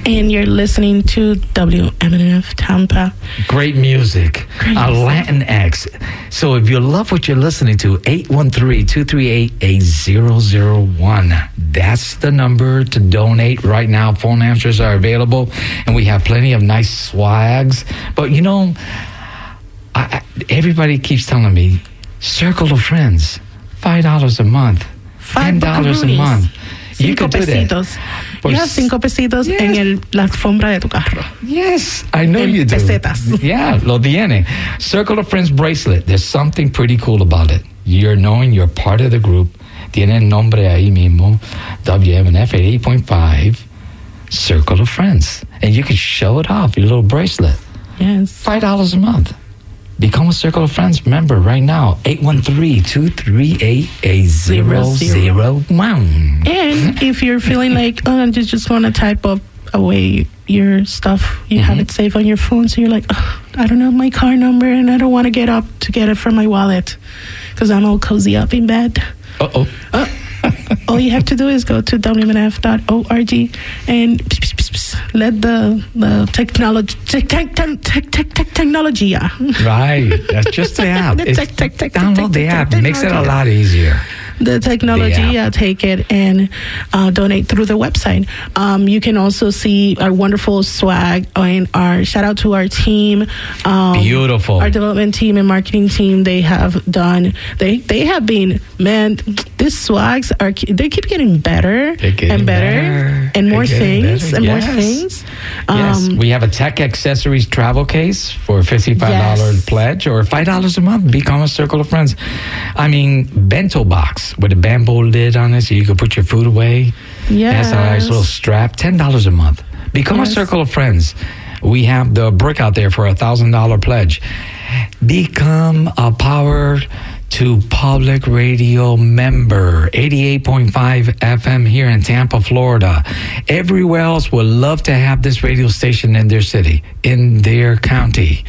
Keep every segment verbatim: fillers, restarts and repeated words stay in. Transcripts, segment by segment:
and you're listening to W M N F Tampa. Great music. Great uh, music. Latinx. So if you love what you're listening to, eight one three, two three eight, eight zero zero one. That's the number to donate right now. Phone answers are available, and we have plenty of nice swags. But, you know, I, I, everybody keeps telling me, Circle of Friends, five dollars a month, Five ten dollars a buckaroonies. month. You Cinco could do pesitos. that. You have cinco pesitos Yes. en el, la alfombra de tu carro. Yes, I know En you do. pesetas. Yeah, lo tiene. Circle of Friends bracelet. There's something pretty cool about it. You're knowing you're part of the group. Tiene el nombre ahí mismo. W M N F eighty-eight point five. Circle of Friends. And you can show it off, your little bracelet. Yes. five dollars a month. Become a Circle of Friends member right now. eight one three, two three eight, eight zero zero one. And if you're feeling like, oh, I just, just want to type up away your stuff, you Mm-hmm. have it saved on your phone, so you're like, oh, I don't know my car number, and I don't want to get up to get it from my wallet because I'm all cozy up in bed. Uh-oh. Uh, all you have to do is go to W M N F dot org and pss, pss, pss, pss, let the the technology tech, tech, tech, tech, tech, tech, technology yeah. Right. That's just the app. The It's- tech, tech, tech, download tech, the tech, app. tech, It makes it a technology. lot easier. The technology, Yeah. yeah, take it and uh, donate through the website. Um, you can also see our wonderful swag and our shout out to our team. Um, Beautiful. Our development team and marketing team. They have done. They they have been man. These swags are they keep getting better They're getting and better, better. and They're more getting things better. and more Yes. things. Yes, Um, we have a Tech Accessories travel case for a fifty-five dollars Yes. pledge or five dollars a month. Become a Circle of Friends. I mean, bento box with a bamboo lid on it so you can put your food away. It has a nice Yes. little strap. ten dollars a month. Become Yes. a Circle of Friends. We have the brick out there for a one thousand dollars pledge. Become a Power to Public Radio member. eighty-eight point five F M here in Tampa, Florida. Everywhere else would love to have this radio station in their city, in their county.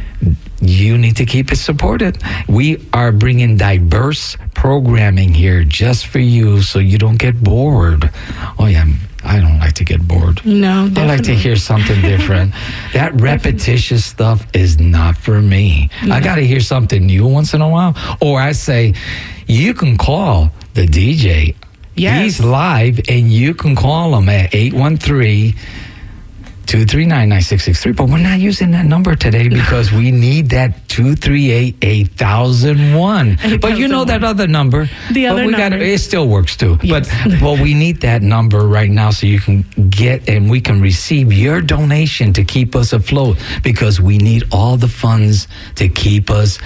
You need to keep it supported. We are bringing diverse programming here just for you so you don't get bored. Oh, yeah, I don't like to get bored. No, definitely. I like to hear something different. That repetitious stuff is not for me. I got to hear something new once in a while. Or I say, you can call the D J. Yes. He's live, and you can call him at eight one three, two three nine, nine six six three. But we're not using that number today because we need that two three eight, eight thousand one. But you know that other number. The but other we gotta, number. it still works too. Yes. But well, we need that number right now so you can get and we can receive your donation to keep us afloat because we need all the funds to keep us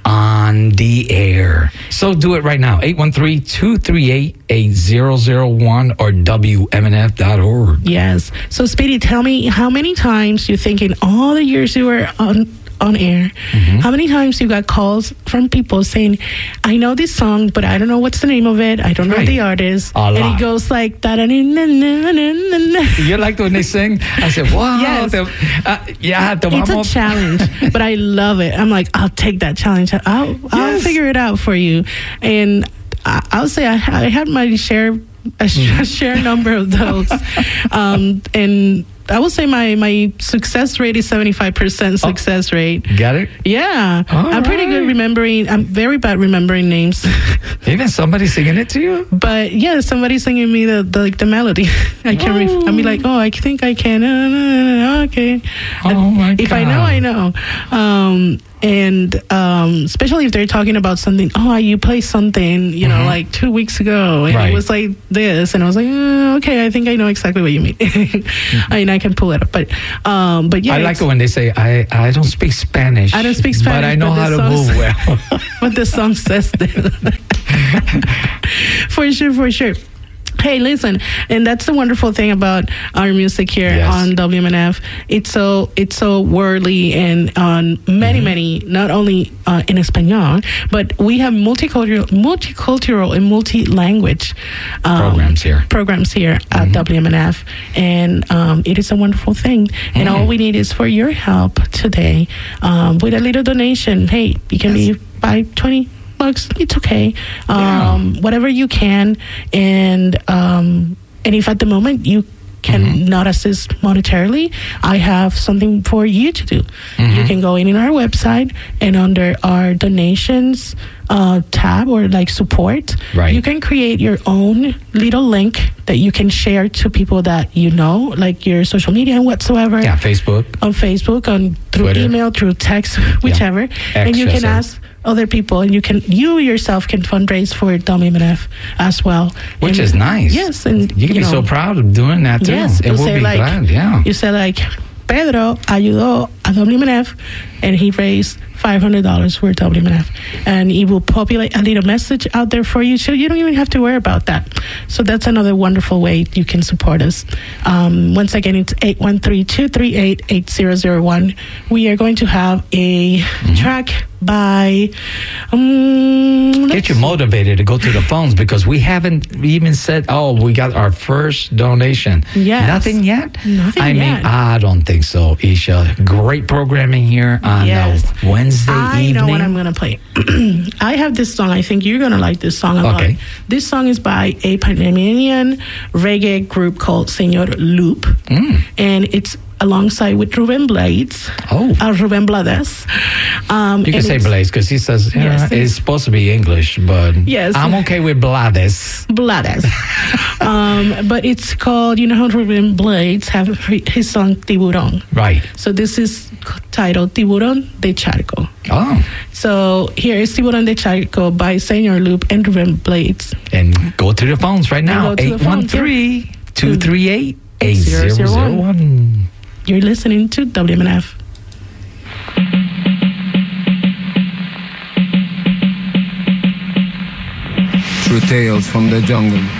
on the air. So do it right now. eight one three, two three eight, eight zero zero one or W M N F dot org. Yes. So, Speedy, tell me how many times you think in all the years you were on on air, Mm-hmm. how many times you got calls from people saying, I know this song, but I don't know what's the name of it. I don't know Right. the artist. A and lot. it goes like, da-da-na-na-na-na-na. You like when they sing? I said, wow. Yes. The, uh, yeah, the It's a mama- challenge, but I love it. I'm like, I'll take that challenge. I'll, I'll Yes. figure it out for you. And I, I'll say I, I had my share, a sh- Mm-hmm. share number of those. um, and I would say my, my success rate is seventy-five percent success rate. Got it? Yeah. All I'm pretty good right. remembering. I'm very bad remembering names. Even somebody singing it to you? But yeah, somebody's singing me the, the like the melody. I can. Re- I'll be like, oh, I think I can. Uh, uh, uh, okay. Oh, my If I know, God. I know. Um, and um, especially if they're talking about something. Oh, you played something, you know, Mhm. like two weeks ago, and Right. it was like this, and I was like, uh, okay, I think I know exactly what you mean. I mean, I can pull it up, but um, but yeah, I like it's- it when they say, I, I don't speak Spanish. I don't speak But Spanish, I know but how the to songs- move well. what the song says there. For sure, for sure. Hey, listen, and that's the wonderful thing about our music here Yes. on W M N F. It's so it's so worldly and on many, many, not only uh, in Espanol, but we have multicultural, multicultural and multi-language um, Programs here. Programs here at W M N F, and um, it is a wonderful thing. And all we need is for your help today um, with a little donation. Hey, you can Yes. be five, twenty bucks. It's okay. Yeah. Um, whatever you can, and um, and if at the moment you cannot mm-hmm. assist monetarily, I have something for you to do. Mm-hmm. You can go in, in our website, and under our donations uh, tab or like support, right. you can create your own little link that you can share to people that you know, like your social media and whatsoever. Yeah, Facebook. On Facebook, on through Twitter. Email, through text, whichever. Yeah. And you can Extra, ask other people, and you can you yourself can fundraise for W M N F as well, which and, is nice. Yes, and you can you be know, so proud of doing that too. Yes, and we'll say be like, glad. Yeah, you say like Pedro ayudó a W M N F, and he raised five hundred dollars for W M N F, and it will populate a little message out there for you, so you don't even have to worry about that. So that's another wonderful way you can support us. Um, once again, it's eight one three, two three eight, eight zero zero one. We are going to have a mm-hmm. track by um, get you motivated to go to the phones, because we haven't even said, oh, we got our first donation. Yes. Nothing yet? Nothing I yet. mean, I don't think so, Isha. Great programming here on yes. uh, Wednesday I evening. know what I'm going to play. I have this song. I think you're going to like this song a okay. lot. This song is by a Panamanian reggae group called Señor Loop. Mm. And it's alongside with Ruben Blades. Oh. Uh, Ruben Blades. Um, you can say Blades, because he says, yeah, yes, it's supposed to be English, but yes. I'm okay with Blades. Blades. um, but it's called, you know how Ruben Blades have his song Tiburón. Right. So this is titled Tiburón de Charco. Oh. So here is Tiburón de Charco by Señor Loop and Ruben Blades. And go to the phones right now. eight one three, two three eight, eight zero zero one. You're listening to W M N F. True tales from the jungle.